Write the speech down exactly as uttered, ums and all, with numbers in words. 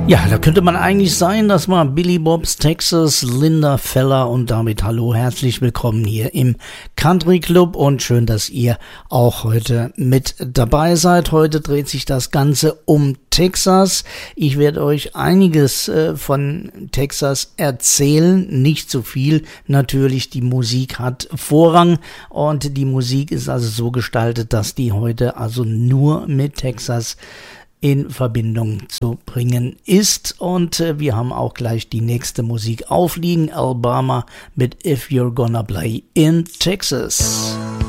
Ja, da könnte man eigentlich sein, das war Billy Bob's Texas, Linda Feller und damit hallo, herzlich willkommen hier im Country Club und schön, dass ihr auch heute mit dabei seid. Heute dreht sich das Ganze um Texas. Ich werde euch einiges äh, von Texas erzählen, nicht so viel. Natürlich, die Musik hat Vorrang und die Musik ist also so gestaltet, dass die heute also nur mit Texas in Verbindung zu bringen ist. Und äh, wir haben auch gleich die nächste Musik aufliegen. Alabama mit If You're Gonna Play in Texas.